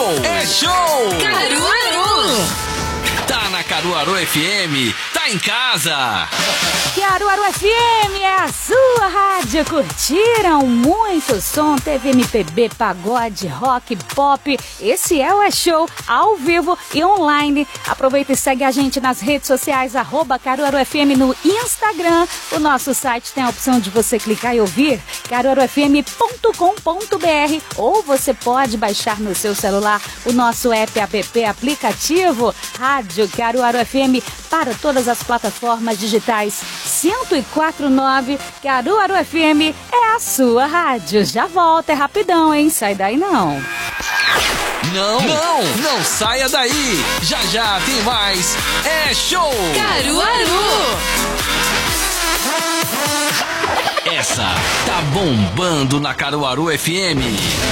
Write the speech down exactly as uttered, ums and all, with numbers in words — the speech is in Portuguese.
É show! Caruaru! Tá na Caruaru F M, tá em casa! Caruaru F M é a sua rádio. Curtiram muito som, teve M P B, pagode, rock, pop. Esse é o É Show, ao vivo e online. Aproveita e segue a gente nas redes sociais, arroba Caruaru F M no Instagram. O nosso site tem a opção de você clicar e ouvir, caruaru f m ponto com ponto b r, ou você pode baixar no seu celular o nosso app, app aplicativo Rádio Caruaru F M para todas as plataformas digitais. cento e quatro ponto nove Caruaru F M é a sua rádio. Já volta, é rapidão, hein? Sai daí não. Não, não, não saia daí. Já já tem mais. É show! Caruaru! Essa tá bombando na Caruaru F M.